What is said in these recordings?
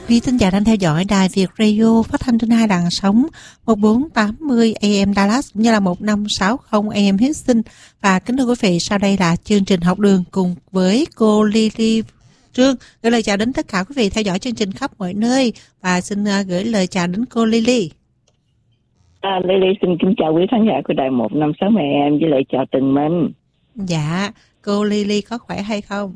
Quý thính giả đang theo dõi Đài Việt Radio phát thanh trên hai làn sóng 1480 AM Dallas cũng như là 1560 AM Houston. Và kính thưa quý vị, sau đây là chương trình học đường cùng với cô Lily Trương. Gửi lời chào đến tất cả quý vị theo dõi chương trình khắp mọi nơi và xin gửi lời chào đến cô Lily. Lily xin kính chào quý khán giả của Đài 1560 AM với lời chào Tường Minh. Dạ, cô Lily có khỏe hay không?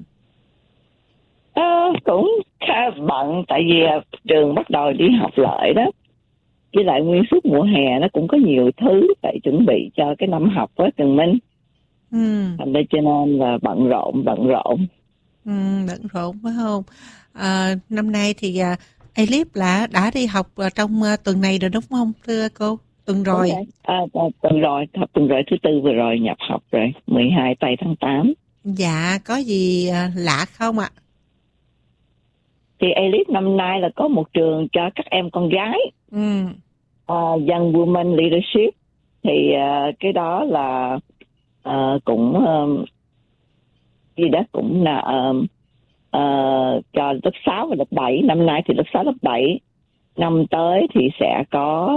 Cũng khá bận tại vì trường bắt đầu đi học lại đó. Với lại nguyên suốt mùa hè nó cũng có nhiều thứ phải chuẩn bị cho cái năm học đó Tường Minh. Thành ra cho nên là bận rộn. Bận rộn phải không? Năm nay thì Elif đã đi học trong tuần này rồi đúng không thưa cô? Tuần rồi. Tuần rồi thứ tư vừa rồi nhập học rồi, 12 tây tháng 8. Dạ, có gì lạ không ạ? Thì Elite năm nay là có một trường cho các em con gái. Young Women Leadership. Thì cái đó là cũng gì đó cũng là cho lớp 6 và lớp 7. Năm nay thì lớp 6, lớp 7. Năm tới thì sẽ có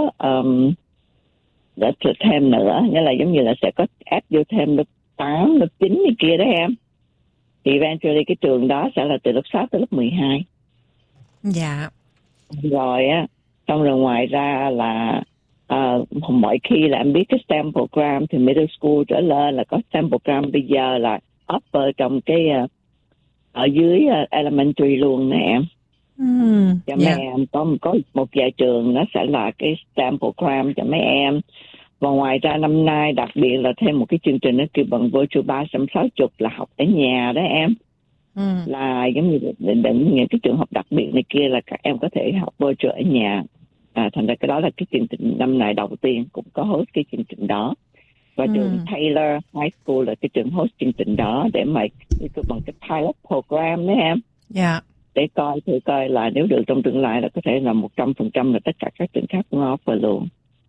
để thêm nữa, nghĩa là giống như là sẽ có ép vô thêm lớp 8, lớp 9 như kia đó em. Thì eventually cái trường đó sẽ là từ lớp 6 tới lớp 12. Dạ. Rồi á, xong rồi ngoài ra là mọi khi là em biết cái STEM program thì middle school trở lên là có STEM program, bây giờ là upper trong cái ở dưới elementary luôn nè em. Cho mấy em có một vài trường nó sẽ là cái STEM program cho mấy em. Và ngoài ra năm nay đặc biệt là thêm một cái chương trình nó kêu bằng Virtual 360 là học ở nhà đó em. Là giống như những cái trường hợp đặc biệt này kia là các em có thể học virtual ở nhà. Thành ra cái đó là cái chương trình năm nay đầu tiên cũng có host cái chương trình đó. Và trường Taylor High School là cái trường host chương trình đó để mà bằng cái pilot program đó em. Dạ. Để coi là nếu được trong tương lai là có thể là 100% là tất cả các trường khác cũng offer luôn.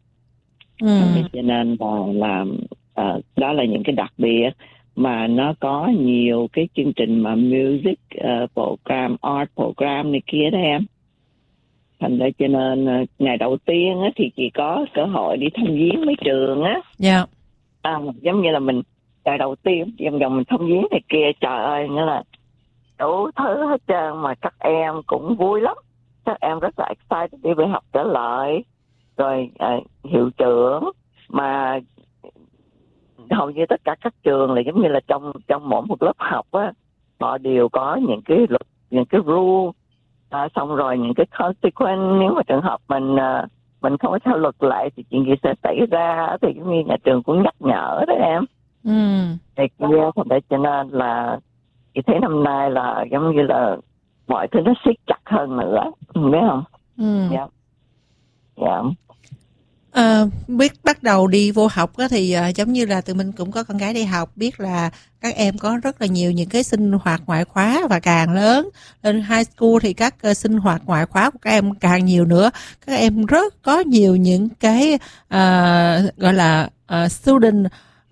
Cho nên là đó là những cái đặc biệt mà nó có nhiều cái chương trình mà music program, art program này kia đó em. Thành ra cho nên ngày đầu tiên á, thì chị có cơ hội đi thăm viếng mấy trường á. Dạ. Giống như là mình ngày đầu tiên vòng mình thăm viếng này kia, trời ơi, nghĩa là đủ thứ hết trơn mà các em cũng vui lắm. Các em rất là excited đi về học trở lại. Rồi hiệu trưởng mà hầu như tất cả các trường là giống như là trong mỗi một lớp học á, họ đều có những cái luật, những cái rule, xong rồi những cái consequence nếu mà trường hợp mình không có theo luật lại thì chuyện gì sẽ xảy ra, thì giống như nhà trường cũng nhắc nhở đó em. Thì kia cho nên là chị thấy năm nay là giống như là mọi thứ nó siết chặt hơn nữa, biết không? Dạ. Biết bắt đầu đi vô học đó thì giống như là tụi mình cũng có con gái đi học, biết là các em có rất là nhiều những cái sinh hoạt ngoại khóa, và càng lớn lên high school thì các sinh hoạt ngoại khóa của các em càng nhiều nữa. Các em rất có nhiều những cái gọi là student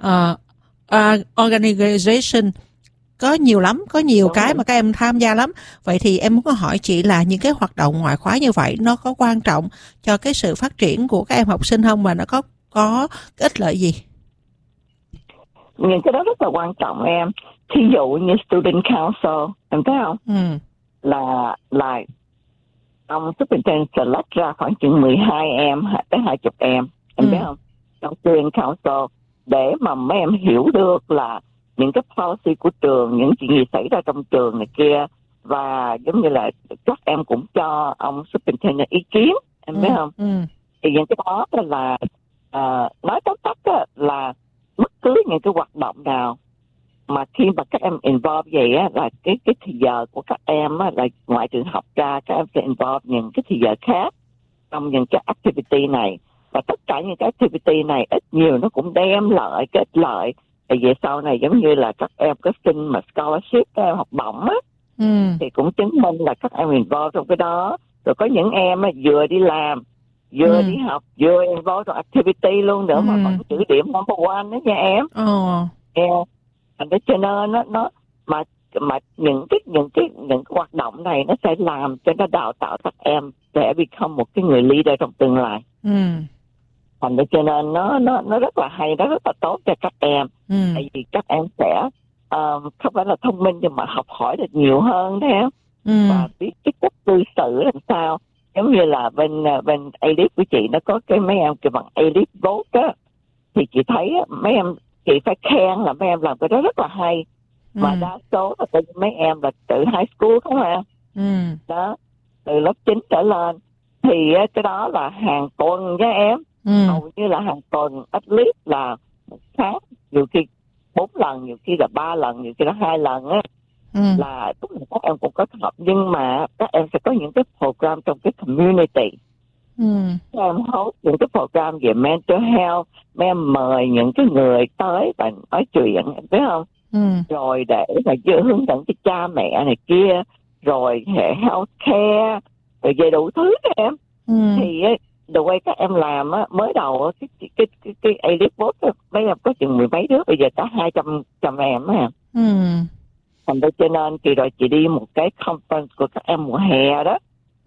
organization, có nhiều lắm, có nhiều cái mà các em tham gia lắm. Vậy thì em muốn hỏi chị là những cái hoạt động ngoại khóa như vậy nó có quan trọng cho cái sự phát triển của các em học sinh không, và nó có cái ích lợi gì? Những cái đó rất là quan trọng em. Thí dụ như student council, em thấy không? Là ông superintendent select ra khoảng chừng 12 em tới 20 em biết không? Trong student council để mà mấy em hiểu được là những cái policy của trường, những chuyện gì xảy ra trong trường này kia, và giống như là các em cũng cho ông superintendent ý kiến, em biết không? Thì những cái đó là nói tóm tắt là bất cứ những cái hoạt động nào mà khi mà các em involve vậy á, là cái thì giờ của các em á, là ngoài trường học ra các em sẽ involve những cái thì giờ khác trong những cái activity này, và tất cả những cái activity này ít nhiều nó cũng đem lại cái ích lợi. Tại vì sau này giống như là các em có xin mà scholarship, các em học bổng á, thì cũng chứng minh là các em involve trong cái đó. Rồi có những em á, vừa đi làm, vừa đi học, vừa involve trong activity luôn nữa, mà vẫn trữ điểm number one đó nha em. Thành ra cho nên nó mà những cái hoạt động này nó sẽ làm cho nó đào tạo các em để become một cái người leader trong tương lai. Thành ra cho nên nó rất là hay, nó rất là tốt cho các em. Tại vì các em sẽ không phải là thông minh nhưng mà học hỏi được nhiều hơn đó, và biết cái cách cư xử làm sao. Giống như là bên A-Leaf của chị nó có cái mấy em kêu bằng A-Leaf Vote á, thì chị thấy mấy em, chị phải khen là mấy em làm cái đó rất là hay. Mà đa số là mấy em là từ high school không hả? Đó, từ lớp 9 trở lên thì cái đó là hàng tuần nha em. Hầu như là hàng tuần, at least là một tháng, nhiều khi 4 lần, nhiều khi là 3 lần, nhiều khi là 2 lần á. Là tất cả các em cũng có học, nhưng mà các em sẽ có những cái program trong cái community. Các em host những cái program về mental health, mấy em mời những cái người tới và nói chuyện, em biết không? Rồi để mà hướng dẫn cho cha mẹ này kia, rồi hệ health care, rồi về đủ thứ các em. Thì the way các em làm á, mới đầu cái A-Leaf Vote mấy em có chừng 10 mấy đứa, bây giờ có 200 em á. Thành ra cho nên kỳ rồi chị đi một cái conference của các em mùa hè đó.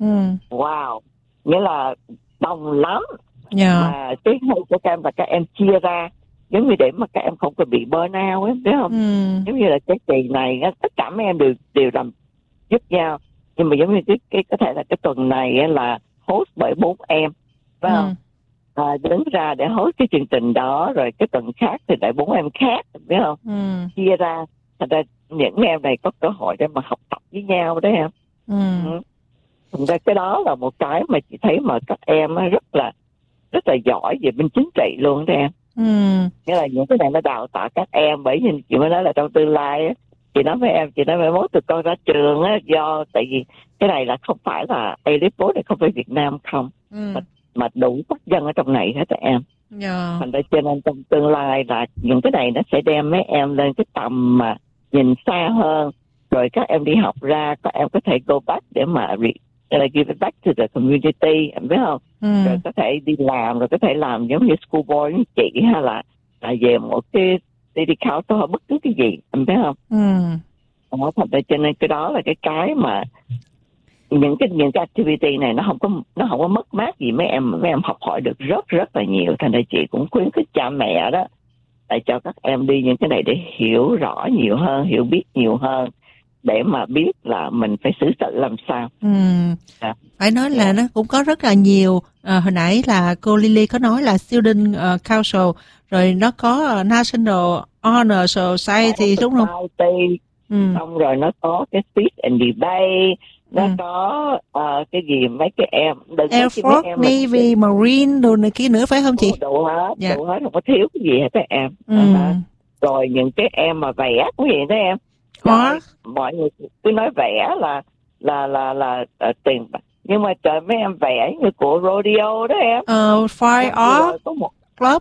Wow, nghĩa là đông lắm. Mà cái hay của các em là các em chia ra, giống như để mà các em không có bị burnout ấy, biết không? Giống như là cái kỳ này tất cả mấy em đều làm giúp nhau, nhưng mà giống như cái có thể là cái tuần này là host bởi 4 em, phải không? Đứng ra để host cái chương trình đó, rồi cái tuần khác thì lại 4 em khác, biết không? Chia ra, thành ra những em này có cơ hội để mà học tập với nhau đấy em. Thành ra cái đó là một cái mà chị thấy mà các em rất là giỏi về bên chính trị luôn đó em. Nghĩa là những cái này nó đào tạo các em, bởi vì chị mới nói là trong tương lai á, chị nói với em, chị nói với mốt tụi con ra trường á, tại vì cái này là không phải là A-Leaf Vote này không phải Việt Nam không, mà đủ quốc dân ở trong này hết các em. Thành ra cho nên trong tương lai là những cái này nó sẽ đem mấy em lên cái tầm mà nhìn xa hơn, rồi các em đi học ra, các em có thể go back để mà give it back to the community, em biết không? Rồi có thể đi làm, rồi có thể làm giống như school board như chị, hay là về một cái city council hoặc bất cứ cái gì, em biết không? Thật ra cho nên cái đó là cái mà những cái activity này nó không có mất mát gì, mấy em học hỏi được rất là nhiều. Thành ra chị cũng khuyến khích cha mẹ đó để cho các em đi những cái này để hiểu rõ nhiều hơn, hiểu biết nhiều hơn, để mà biết là mình phải xử sự làm sao. Phải nói là nó cũng có rất là nhiều. Hồi nãy là cô Lily có nói là Student Council, rồi nó có National Honor Society, đúng không? Xong rồi nó có cái Speech and Debate, nó có cái gì mấy cái em Air Force, Navy, Marine đồ này kia nữa, phải không chị? Đủ hết, không có thiếu cái gì hết các em. Rồi những cái em mà vẽ cũng vậy đó em. Mọi người cứ nói vẽ là tiền, nhưng mà trời, mấy em vẽ như của rodeo đó em. Fire Art Club.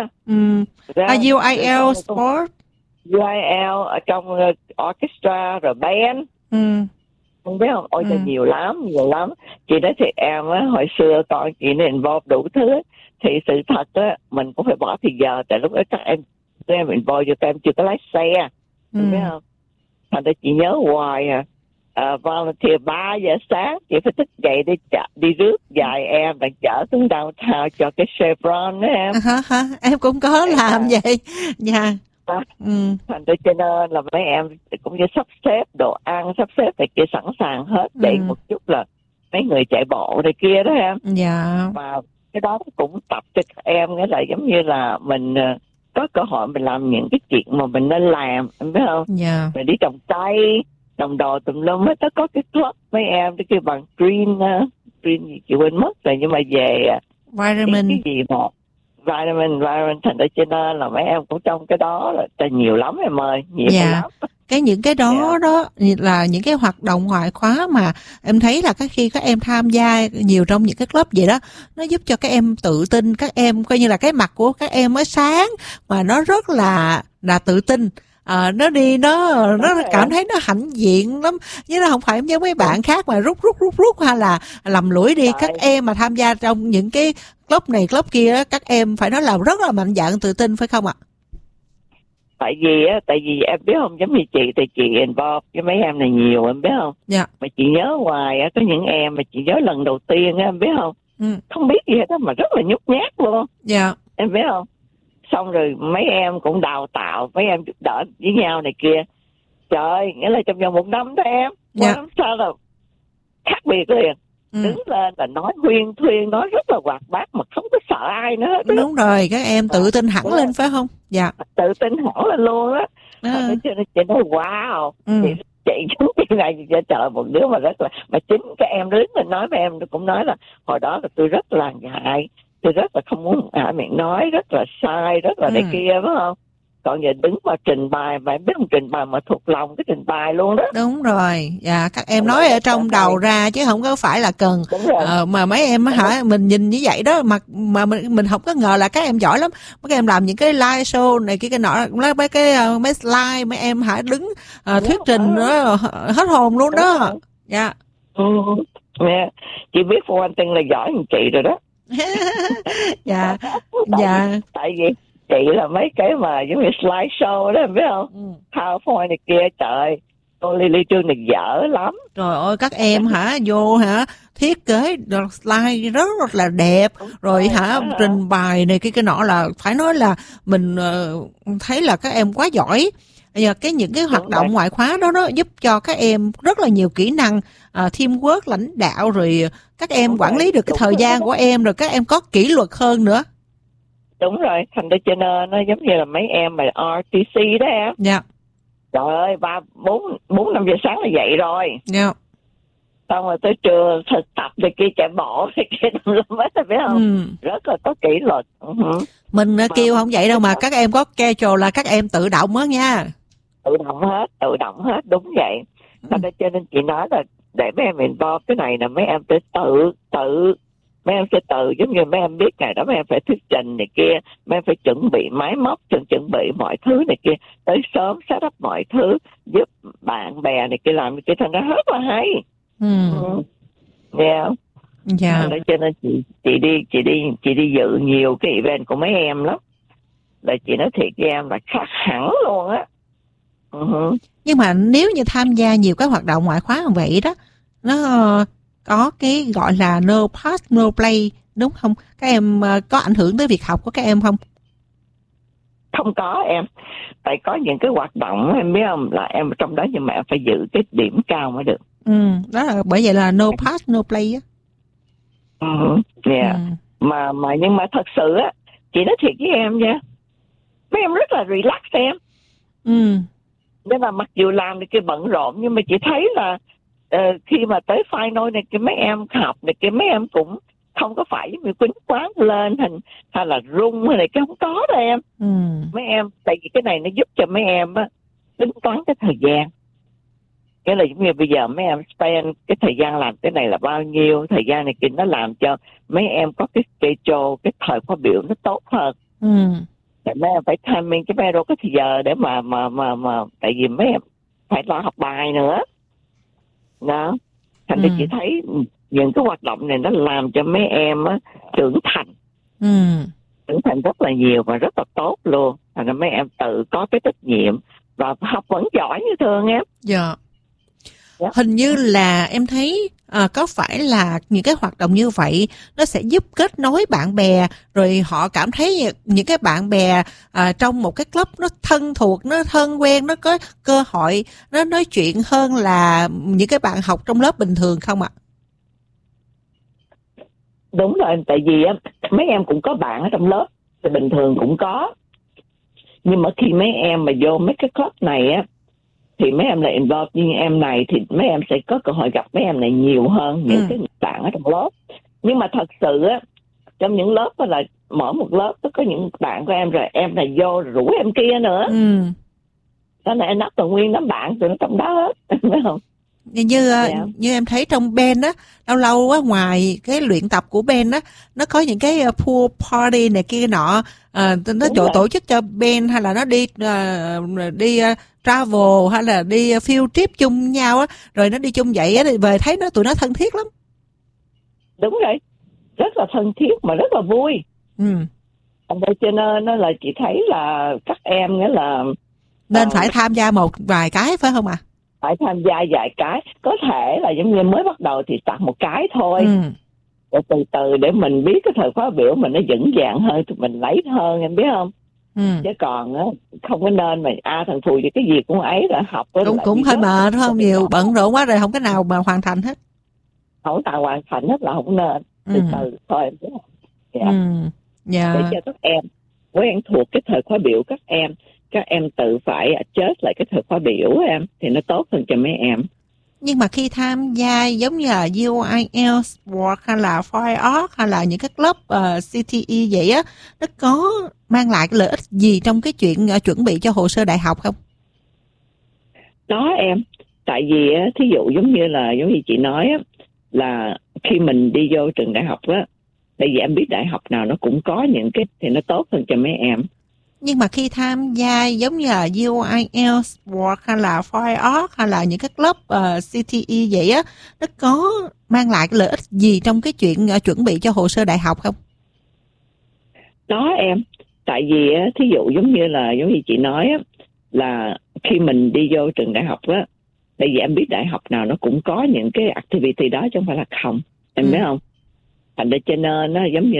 UIL Sport. UIL ở trong orchestra rồi band. Không biết không? Ôi, nhiều lắm. Chị nói thì em á, hồi xưa con chị nó involve đủ thứ, thì sự thật á, mình cũng phải bỏ thời giờ, tại lúc đó các em involve cho các em chưa có lái xe, không biết không? Thành ra chị nhớ hoài volunteer 3 giờ sáng chị phải thức dậy đi rước vài em và chở xuống downtown cho cái Chevron đó em. Em cũng có làm vậy. Thành ra cho nên là mấy em cũng như sắp xếp đồ ăn, sắp xếp này kia sẵn sàng hết, để một chút là mấy người chạy bộ này kia đó em. Và cái đó cũng tập cho các em, nghĩa là giống như là mình có cơ hội mình làm những cái chuyện mà mình nên làm, em biết không? Mình đi trồng cây, trồng đồ tùm lum hết. Nó có cái club mấy em cái bằng green gì chị quên mất rồi, nhưng mà về vitamin cái gì mà vitamin. Thành ra cho nên là mấy em cũng trong cái đó là nhiều lắm em ơi, nhiều lắm. Những cái đó đó là những cái hoạt động ngoại khóa mà em thấy là khi các em tham gia nhiều trong những cái club vậy đó, nó giúp cho các em tự tin, các em coi như là cái mặt của các em mới sáng mà nó rất là tự tin. Nó đi nó cảm thấy nó hãnh diện lắm, chứ nó không phải giống mấy bạn khác mà rút hay là lầm lũi đi. Các em mà tham gia trong những cái club này club kia, các em phải nói là rất là mạnh dạn tự tin, phải không ạ? tại vì em biết không, giống như chị thì chị involve với mấy em này nhiều, em biết không? Dạ. Mà chị nhớ hoài á, có những em mà chị nhớ lần đầu tiên á, em biết không? Không biết gì hết á, mà rất là nhút nhát luôn. Dạ. Em biết không? Xong rồi mấy em cũng đào tạo, mấy em giúp đỡ với nhau này kia. Trời ơi, nghĩa là trong vòng 1 năm đó em, dạ. năm sau là khác biệt liền. Đứng lên là nói huyên thuyên, nói rất là hoạt bát mà không có sợ ai nữa. Đúng rồi, các em tự tin hẳn lên phải không? Dạ. Tự tin hẳn lên luôn á. Cho nên chị nói wow, chị chúng chị này chị trời, một đứa mà rất là, mà chính các em đứng mình nói với em cũng nói là hồi đó là tôi rất là ngại, tôi rất là không muốn miệng nói, rất là sai, rất là này kia, phải không? Còn giờ đứng mà trình bày, mà biết không, trình bày mà thuộc lòng cái trình bày luôn đó. Đúng rồi, dạ, các em nói ở trong đầu ra chứ không có phải là cần. Mà mấy em mình nhìn như vậy đó mà mình không có ngờ là các em giỏi lắm. Các em làm những cái live show này cái nọ, mấy slide mấy em đứng thuyết trình nữa hết hồn luôn đó. Dạ. Chị biết for one thing là giỏi hơn chị rồi đó. Dạ. Dạ. Tại vì chị là mấy cái mà giống như slideshow đó, em biết không? PowerPoint này kia, trời, cô Lily Trương này dở lắm. Trời ơi, các em vô thiết kế slide rất là đẹp, rồi trình bày này cái nọ là phải nói là mình thấy là các em quá giỏi. Giờ những cái hoạt động ngoại khóa đó nó giúp cho các em rất là nhiều kỹ năng teamwork, lãnh đạo, rồi các em quản lý được cái thời gian của em, rồi các em có kỷ luật hơn nữa. Đúng rồi, thành ra cho nên nó giống như là mấy em mà RTC đó em. Dạ. Trời ơi, 4-5 giờ sáng là dậy rồi. Dạ. Xong rồi tới trưa thực tập này kia, chạy bộ này kia tùm lum hết, biết không? Rất là có kỷ luật. Mình kêu không vậy đâu mà các em có schedule là các em tự động á nha. Tự động hết, đúng vậy. Thành ra cho nên chị nói là để mấy em involve cái này là mấy em phải tự mấy em sẽ tự, giống như mấy em biết ngày đó mấy em phải thuyết trình này kia, mấy em phải chuẩn bị máy móc, chuẩn bị mọi thứ này kia, tới sớm set up mọi thứ, giúp bạn bè này kia làm cái thành ra rất là hay. Nghe không? Dạ. Cho nên chị đi dự nhiều cái event của mấy em lắm. Là chị nói thiệt với em là khác hẳn luôn á. Nhưng mà nếu như tham gia nhiều cái hoạt động ngoại khóa như vậy đó, nó có cái gọi là no pass no play, đúng không? Các em có ảnh hưởng tới việc học của các em không? Không có em. Tại có những cái hoạt động em biết không, là em trong đó nhưng mà em phải giữ cái điểm cao mới được. Đó là bởi vậy là no pass no play á. Mà nhưng mà thật sự á, chị nói thiệt với em nha, mấy em rất là relax em. Nên là mặc dù làm được cái bận rộn, nhưng mà chị thấy là khi mà tới final này, cái mấy em học này, cái mấy em cũng không có phải giống như quýnh quán lên hay là rung hay này, cái không có đâu em. Mấy em, tại vì cái này nó giúp cho mấy em á tính toán cái thời gian. Cái là giống như bây giờ mấy em spend cái thời gian làm cái này là bao nhiêu, thời gian này kia, nó làm cho mấy em có cái schedule, cái thời khóa biểu nó tốt hơn. Tại mấy em phải timing, cái mấy em đâu có thời giờ để mà tại vì mấy em phải lo học bài nữa đó. Thành ra chị thấy những cái hoạt động này nó làm cho mấy em á trưởng thành rất là nhiều và rất là tốt luôn. Thành ra mấy em tự có cái trách nhiệm và học vẫn giỏi như thường em. Dạ. Hình như là em thấy có phải là những cái hoạt động như vậy nó sẽ giúp kết nối bạn bè, rồi họ cảm thấy những cái bạn bè trong một cái club nó thân thuộc, nó thân quen, nó có cơ hội nó nói chuyện hơn là những cái bạn học trong lớp bình thường không ạ? Đúng rồi, tại vì mấy em cũng có bạn ở trong lớp thì bình thường cũng có, nhưng mà khi mấy em mà vô mấy cái club này á thì mấy em lại involve như em này thì mấy em sẽ có cơ hội gặp mấy em này nhiều hơn những cái bạn ở trong lớp. Nhưng mà thật sự á, trong những lớp đó là mỗi một lớp có những bạn của em, rồi em này vô rủ em kia nữa. Đó là em nắp toàn nguyên đám bạn tụi nó trong đó hết, phải không? Như em thấy trong band á, lâu lâu á, ngoài cái luyện tập của band á, nó có những cái pool party này kia nọ, nó tổ chức cho band, hay là nó đi travel, hay là đi field trip chung nhau á, rồi nó đi chung vậy á, thì về thấy tụi nó thân thiết lắm. Đúng rồi, rất là thân thiết mà rất là vui. Cho nên nó là chị thấy là các em nghĩa là Nên phải tham gia một vài cái phải không ạ? Phải tham gia vài cái, có thể là giống như mới bắt đầu thì tập một cái thôi. Rồi từ từ để mình biết cái thời khóa biểu mình nó vững vàng hơn thì mình lấy hơn, em biết không? Chứ còn á không có nên mà thằng Phù gì cái gì cũng ấy là học cũng hơi mệt đúng không? Nhiều bận rộn quá rồi không cái nào mà hoàn thành hết. Không tạo hoàn thành hết là không nên. Từ từ thôi em biết không? Để cho các em quen thuộc cái thời khóa biểu các em tự phải adjust lại cái thời khóa biểu em thì nó tốt hơn cho mấy em. Nhưng mà khi tham gia giống như là UIL Sport hay là FIRE hay là những cái club CTE vậy á, nó có mang lại cái lợi ích gì trong cái chuyện chuẩn bị cho hồ sơ đại học không? Đó em, tại vì thí dụ giống như chị nói á, là khi mình đi vô trường đại học á, tại vì em biết đại học nào nó cũng có những cái thì nó tốt hơn cho mấy em. Nhưng mà khi tham gia giống như là UIL Sport hay là FIRE hay là những cái club CTE vậy á, nó có mang lại cái lợi ích gì trong cái chuyện chuẩn bị cho hồ sơ đại học không? Đó em, tại vì thí dụ giống như chị nói á, là khi mình đi vô trường đại học á, tại vì em biết đại học nào nó cũng có những cái activity đó chứ không phải là không, em biết không? Thành ra cho nên nó giống như